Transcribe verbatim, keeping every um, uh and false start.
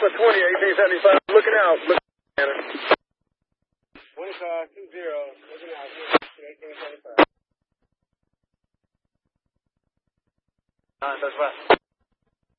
Alpha twenty, eighteen seventy-five. Looking out. Looking out. One car, two zero. Looking out. eighteen seventy-five. Nine, that's right.